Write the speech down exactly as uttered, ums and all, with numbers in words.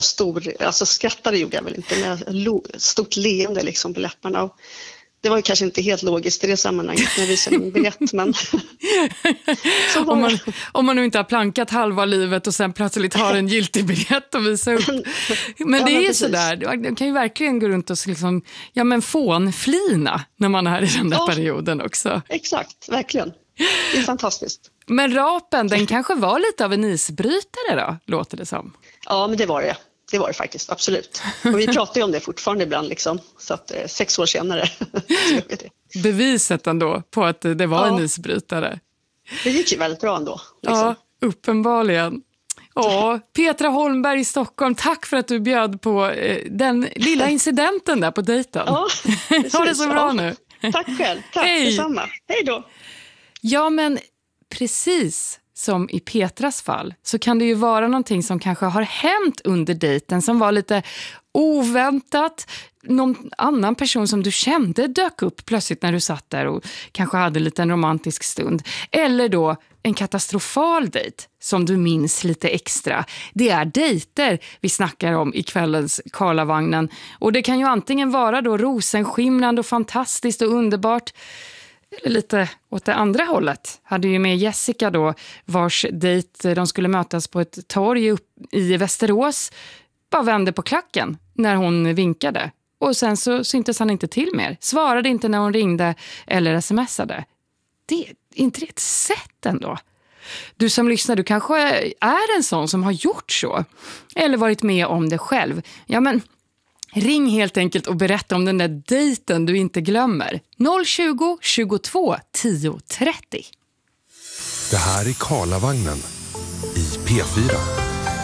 stor, alltså skrattade gjorde jag väl inte, men jag lo, stort leende liksom på läpparna. Och det var ju kanske inte helt logiskt i det sammanhanget när jag visade min biljett, men så var om, man, om man nu inte har plankat halva livet och sen plötsligt har en giltig biljett att visa upp. Men ja, det är men sådär, man kan ju verkligen gå runt och liksom, ja men fånflina när man är i den där ja, perioden också. Exakt, verkligen. Det är fantastiskt. Men rapen, den kanske var lite av en isbrytare då, låter det som. Ja, men det var det. Det var det faktiskt, absolut. Och vi pratar ju om det fortfarande ibland, liksom, så att eh, sex år senare. Beviset ändå på att det var ja. en isbrytare. Det gick ju väldigt bra ändå. Liksom. Ja, uppenbarligen. Ja, Petra Holmberg i Stockholm, tack för att du bjöd på eh, den lilla incidenten där på dejten. Ja, ha det så bra ja. nu. Tack själv, tack Hej. Detsamma. Hej då. Ja, men precis som i Petras fall så kan det ju vara någonting som kanske har hänt under dejten som var lite oväntat. Någon annan person som du kände dök upp plötsligt när du satt där och kanske hade lite en romantisk stund. Eller då en katastrofal dejt som du minns lite extra. Det är dejter vi snackar om i kvällens Karlavagnen. Och det kan ju antingen vara då rosenskimrande och fantastiskt och underbart. Eller lite åt det andra hållet. Hade ju med Jessica då, vars dejt de skulle mötas på ett torg upp i Västerås. Bara vände på klacken när hon vinkade. Och sen så syntes han inte till mer. Svarade inte när hon ringde eller smsade. Det är inte ett sätt ändå. Du som lyssnar, du kanske är en sån som har gjort så. Eller varit med om det själv. Ja men... ring helt enkelt och berätta om den där dejten du inte glömmer. noll tjugo, tjugotvå, tio, trettio. Det här är Karlavagnen i P fyra.